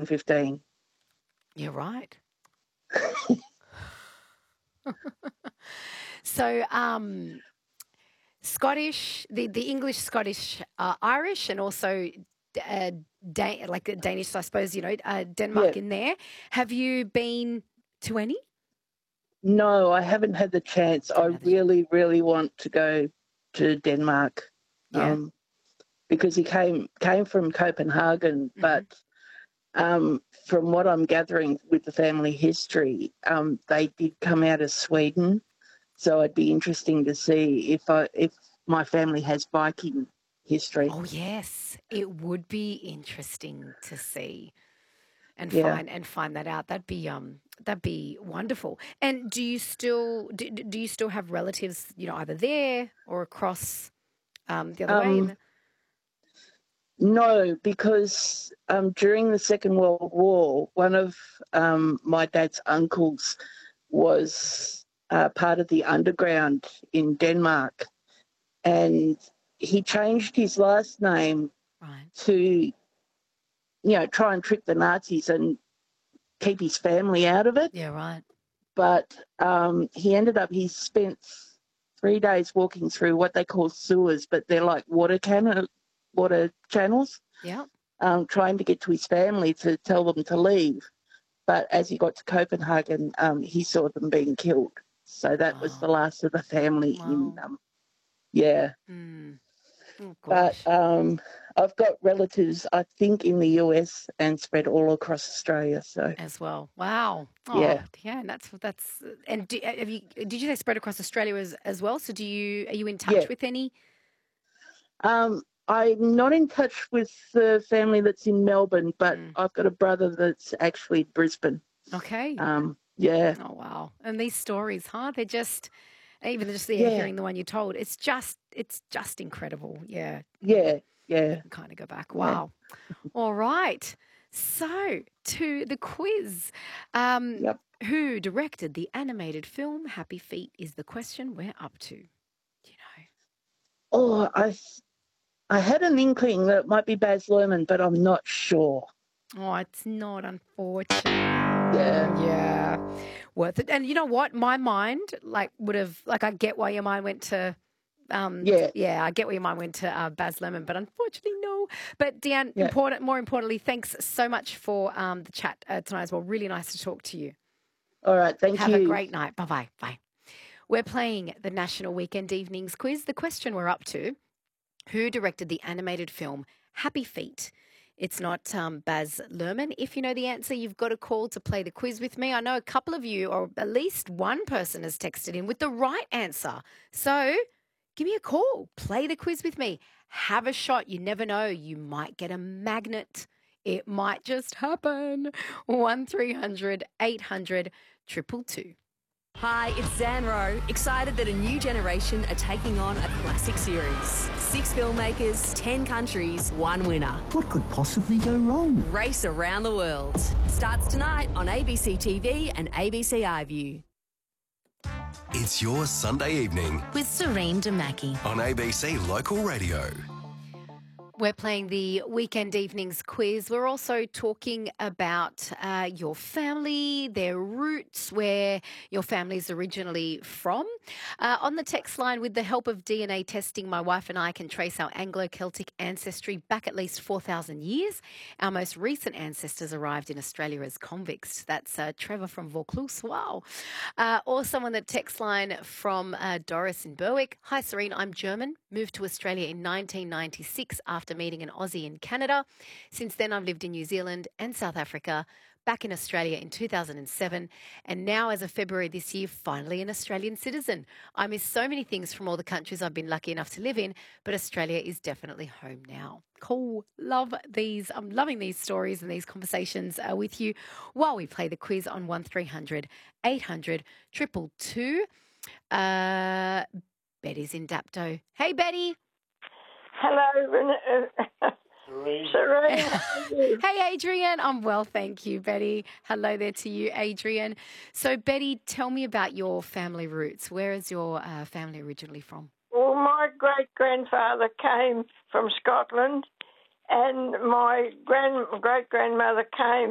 15. You're right. So, Scottish, the English, Scottish, Irish, and also like Danish, I suppose, Denmark Yeah. in there. Have you been to any? No, I haven't had the chance. I really, really want to go to Denmark. Yeah. Because he came from Copenhagen, but from what I'm gathering with the family history, they did come out of Sweden. So it'd be interesting to see if my family has Viking history. Oh yes, it would be interesting to see and Yeah. find that out. That'd be wonderful. And do you still have relatives, either there or across the other way? No, because during the Second World War, one of my dad's uncles was part of the underground in Denmark, and he changed his last name to, try and trick the Nazis and keep his family out of it. Yeah, right. But he spent 3 days walking through what they call sewers, but they're like water channels. Yeah. Trying to get to his family to tell them to leave. But as he got to Copenhagen, he saw them being killed. So that was the last of the family in yeah. Oh, but I've got relatives, I think, in the US and spread all across Australia. So as well. Wow. Yeah. Oh, yeah. And that's. And did you say spread across Australia as well? So are you in touch with any? I'm not in touch with the family that's in Melbourne, but I've got a brother that's actually Brisbane. Okay. Yeah. Oh, wow. And these stories, huh? They're just, even just hearing the one you told, it's just incredible. Yeah. Yeah. Yeah. You can kind of go back. Wow. All right. So to the quiz. Yep. Who directed the animated film Happy Feet is the question we're up to. Do you know? Oh, I had an inkling that it might be Baz Luhrmann, but I'm not sure. Oh, it's not, unfortunately. Yeah. Worth it. And you know what? My mind, I get why your mind went to, I get where your mind went to Baz Luhrmann, but unfortunately, no. But Deanne, more importantly, thanks so much for the chat tonight as well. Really nice to talk to you. All right, thank you. Have a great night. Bye-bye. Bye. We're playing the National Weekend Evenings Quiz. The question we're up to: who directed the animated film Happy Feet? It's not Baz Luhrmann. If you know the answer, you've got a call to play the quiz with me. I know a couple of you, or at least one person, has texted in with the right answer. So give me a call. Play the quiz with me. Have a shot. You never know. You might get a magnet. It might just happen. 1300 800 222. Hi, it's Zanro. Excited that a new generation are taking on a classic series. 6 filmmakers, 10 countries, 1 winner. What could possibly go wrong? Race Around the World. Starts tonight on ABC TV and ABC iView. It's your Sunday evening with Serene Damaki on ABC Local Radio. We're playing the Weekend Evenings Quiz. We're also talking about your family, their roots, where your family's originally from. On the text line, with the help of DNA testing, my wife and I can trace our Anglo-Celtic ancestry back at least 4,000 years. Our most recent ancestors arrived in Australia as convicts. That's Trevor from Vaucluse. Wow. Or someone that text line from Doris in Berwick. Hi, Serene. I'm German. Moved to Australia in 1996 after meeting an Aussie in Canada. Since then, I've lived in New Zealand and South Africa, back in Australia in 2007, and now as of February this year, finally an Australian citizen. I miss so many things from all the countries I've been lucky enough to live in, but Australia is definitely home now. Cool. Love these. I'm loving these stories and these conversations with you while we play the quiz on 1300 800 222. Betty's in Dapto. Hey, Betty. Hello, Serene. Hey, Adrian. I'm well, thank you, Betty. Hello there to you, Adrian. So, Betty, tell me about your family roots. Where is your family originally from? Well, my great-grandfather came from Scotland, and my great-grandmother came